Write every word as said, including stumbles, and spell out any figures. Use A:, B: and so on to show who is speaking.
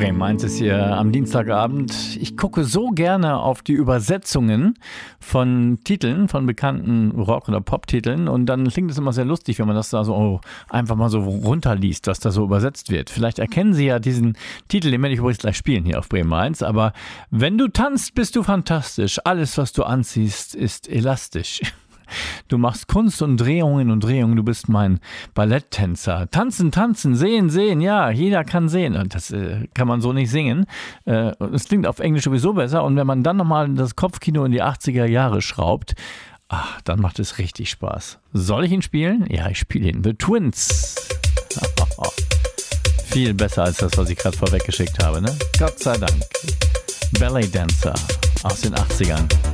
A: Bremen eins ist hier am Dienstagabend. Ich gucke so gerne auf die Übersetzungen von Titeln, von bekannten Rock- oder Pop-Titeln, und dann klingt es immer sehr lustig, wenn man das da so oh, einfach mal so runterliest, was da so übersetzt wird. Vielleicht erkennen Sie ja diesen Titel, den werde ich übrigens gleich spielen hier auf Bremen eins, aber wenn du tanzt, bist du fantastisch. Alles, was du anziehst, ist elastisch. Du machst Kunst und Drehungen und Drehungen, du bist mein Balletttänzer. Tanzen, tanzen, sehen, sehen, ja, jeder kann sehen. Und das äh, kann man so nicht singen. Äh, es klingt auf Englisch sowieso besser. Und wenn man dann nochmal das Kopfkino in die achtziger Jahre schraubt, ach, dann macht es richtig Spaß. Soll ich ihn spielen? Ja, ich spiele ihn. The Twins. Viel besser als das, was ich gerade vorweggeschickt habe, ne? Gott sei Dank. Ballet Dancer aus den achtzigern.